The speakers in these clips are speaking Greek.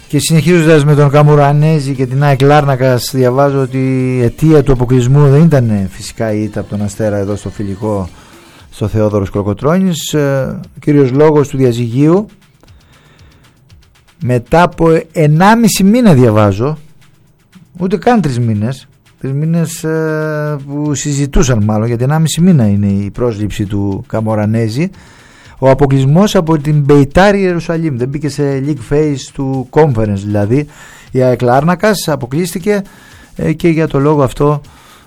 Και συνεχίζοντας με τον Καμουρανέζη και την ΑΕΚ Λάρνακας, διαβάζω ότι η αιτία του αποκλεισμού δεν ήταν φυσικά η ήττα από τον Αστέρα εδώ στο φιλικό στο Θεόδωρος Κολοκοτρώνης. Κύριος λόγος του διαζυγίου μετά από 1,5 μήνα, διαβάζω, ούτε καν 3 μήνες, 3 μήνες που συζητούσαν μάλλον, γιατί 1,5 μήνα είναι η πρόσληψη του Καμουρανέζη, ο αποκλεισμός από την Μπεϊτάρ Ιερουσαλήμ. Δεν μπήκε σε league phase του conference, δηλαδή η ΑΕΚ Λάρνακας αποκλείστηκε και για το λόγο αυτό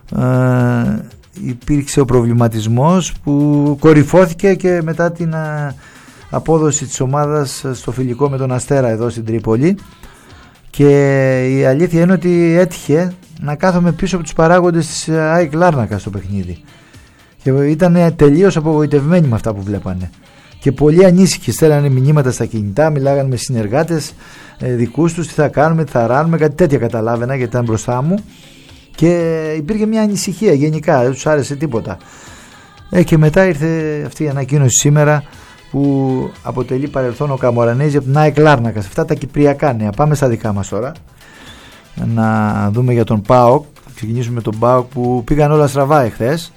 υπήρξε ο προβληματισμός που κορυφώθηκε και μετά την απόδοση της ομάδας στο φιλικό με τον Αστέρα εδώ στην Τρίπολη. Και η αλήθεια είναι ότι έτυχε να κάθομαι πίσω από τους παράγοντες της ΑΕΚ Λάρνακας στο παιχνίδι και ήταν τελείως απογοητευμένοι με αυτά που βλέπανε και πολύ ανήσυχοι. Στέλνανε μηνύματα στα κινητά, μιλάγανε με συνεργάτες δικούς τους, τι θα κάνουμε, τι θα ράνουμε, κάτι τέτοια καταλάβαινα γιατί ήταν μπροστά μου και υπήρχε μια ανησυχία γενικά, δεν τους άρεσε τίποτα. Και μετά ήρθε αυτή η ανακοίνωση σήμερα που αποτελεί παρελθόν ο Καμουρανέζη από την ΑΕΚ Λάρνακας. Αυτά τα κυπριακά νέα. Πάμε στα δικά μας τώρα να δούμε για τον ΠΑΟΚ. Θα ξεκινήσουμε με τον ΠΑΟΚ που πήγαν όλα στραβά εχθές.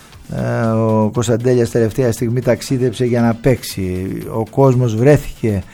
Ο Κωνσταντέλιας τελευταία στιγμή ταξίδεψε για να παίξει. Ο κόσμος βρέθηκε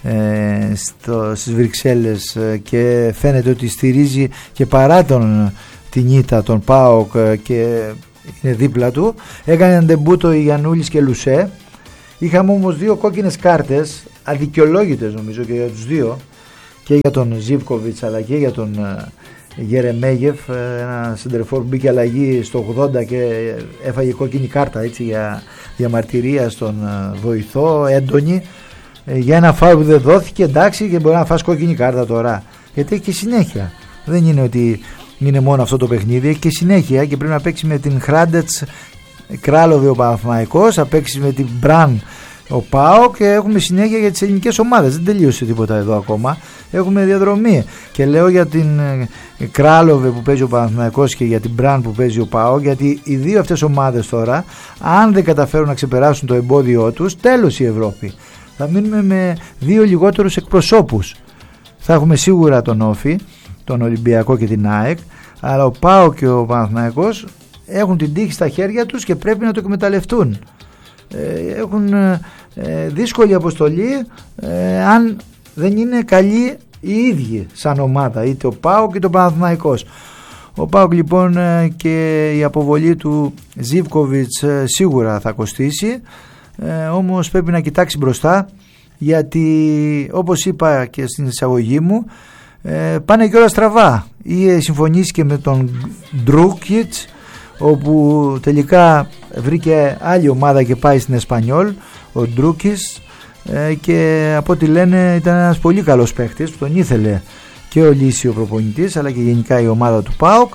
στις Βρυξέλλες και φαίνεται ότι στηρίζει και παρά την ήττα τον ΠΑΟΚ και είναι δίπλα του. Έκανε ντεμπούτο η Γιαννούλης και Λουσέ. Είχαμε όμως 2 κόκκινες κάρτες αδικαιολόγητες νομίζω και για τους δύο, και για τον Ζίβκοβιτς αλλά και για τον Γερεμέγεφ, ένα σεντερφόρ που μπήκε αλλαγή στο 80 και έφαγε κόκκινη κάρτα έτσι, για διαμαρτυρία στον βοηθό έντονη για ένα φάουλ που δεν δόθηκε, εντάξει, και μπορεί να φας κόκκινη κάρτα τώρα γιατί έχει και συνέχεια, δεν είναι ότι είναι μόνο αυτό το παιχνίδι, έχει και συνέχεια και πρέπει να παίξει με την Χράντετς Κράλοβε ο Παναθηναϊκός, θα παίξει με την Μπραν ο ΠΑΟΚ και έχουμε συνέχεια για τις ελληνικές ομάδες. Δεν τελείωσε τίποτα εδώ ακόμα, έχουμε διαδρομή. Και λέω για την Κράλοβε που παίζει ο Παναθηναϊκός και για την Μπραν που παίζει ο ΠΑΟΚ, γιατί οι δύο αυτές ομάδες τώρα, αν δεν καταφέρουν να ξεπεράσουν το εμπόδιό τους, τέλος η Ευρώπη. Θα μείνουμε με 2 λιγότερους εκπροσώπους. Θα έχουμε σίγουρα τον Όφη, τον Ολυμπιακό και την ΑΕΚ, αλλά ο ΠΑΟΚ και ο Παναθηναϊκός έχουν την τύχη στα χέρια τους και πρέπει να το εκμεταλλευτούν. Έχουν δύσκολη αποστολή αν δεν είναι καλοί οι ίδιοι σαν ομάδα, είτε ο ΠΑΟΚ είτε ο Παναθηναϊκός. Ο ΠΑΟΚ λοιπόν και η αποβολή του Ζίβκοβιτς σίγουρα θα κοστίσει, όμως πρέπει να κοιτάξει μπροστά, γιατί όπως είπα και στην εισαγωγή μου, πάνε και όλα στραβά. Ή συμφωνήσει με τον Ντρούκιτς, όπου τελικά βρήκε άλλη ομάδα και πάει στην Εσπανιόλ ο Ντρούκης, και από ό,τι λένε ήταν ένας πολύ καλός παίχτης που τον ήθελε και ο Λύσιο προπονητής αλλά και γενικά η ομάδα του ΠΑΟΚ,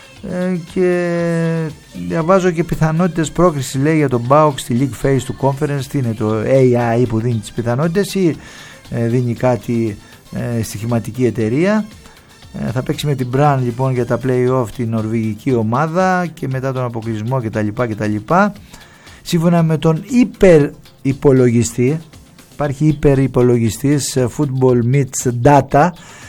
και διαβάζω και πιθανότητες πρόκρισης λέει για τον ΠΑΟΚ στη League Phase του Conference. Τι είναι το AI που δίνει τις πιθανότητες ή δίνει κάτι στοιχηματική εταιρεία? Θα παίξει με την Μπραν λοιπόν για τα play-off την νορβηγική ομάδα και μετά τον αποκλεισμό κτλ. Σύμφωνα με τον υπερυπολογιστή, υπάρχει υπερυπολογιστής Football Meets Data,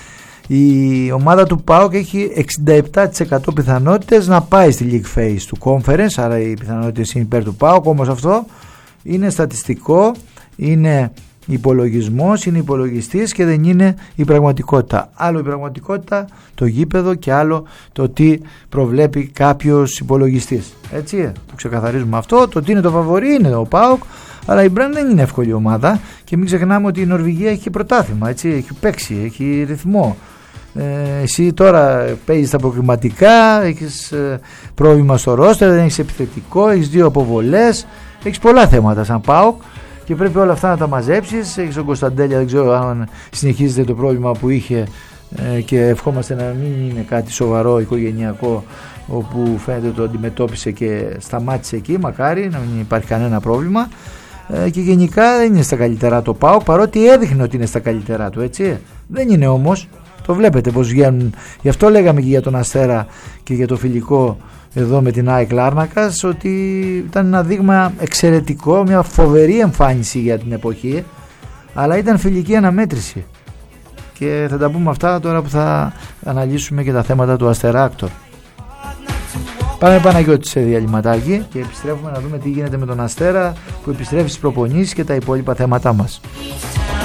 η ομάδα του ΠΑΟΚ έχει 67% πιθανότητες να πάει στη League Phase του Conference, άρα οι πιθανότητες είναι υπέρ του ΠΑΟΚ, όμως αυτό είναι στατιστικό, είναι υπολογισμός, είναι υπολογιστής και δεν είναι η πραγματικότητα. Άλλο η πραγματικότητα, το γήπεδο, και άλλο το τι προβλέπει κάποιος υπολογιστής. Έτσι, το ξεκαθαρίζουμε αυτό. Το τι είναι το φαβορί είναι ο ΠΑΟΚ, αλλά η Μπραν δεν είναι εύκολη ομάδα και μην ξεχνάμε ότι η Νορβηγία έχει πρωτάθλημα, έτσι, έχει παίξει, έχει ρυθμό. Εσύ τώρα παίζεις τα προκριματικά, έχεις πρόβλημα στο ρόστερ, δεν έχεις επιθετικό, έχεις 2 αποβολές, έχεις πολλά θέματα σαν ΠΑΟΚ και πρέπει όλα αυτά να τα μαζέψεις. Έχεις τον Κωνσταντέλια, δεν ξέρω αν συνεχίζεται το πρόβλημα που είχε, και ευχόμαστε να μην είναι κάτι σοβαρό οικογενειακό, όπου φαίνεται το αντιμετώπισε και σταμάτησε εκεί, μακάρι να μην υπάρχει κανένα πρόβλημα. Και γενικά δεν είναι στα καλύτερά το ΠΑΟΚ, παρότι έδειχνε ότι είναι στα καλύτερά του, έτσι. Δεν είναι όμως, το βλέπετε πως βγαίνουν. Γι' αυτό λέγαμε και για τον Αστέρα και για το φιλικό εδώ με την ΑΕΚ Λάρνακας, ότι ήταν ένα δείγμα εξαιρετικό, μια φοβερή εμφάνιση για την εποχή, αλλά ήταν φιλική αναμέτρηση και θα τα πούμε αυτά τώρα που θα αναλύσουμε και τα θέματα του Αστεράκτορ. Πάμε Παναγιώτη σε διαλυματάκι και επιστρέφουμε να δούμε τι γίνεται με τον Αστέρα που επιστρέφει στις προπονήσεις και τα υπόλοιπα θέματά μας.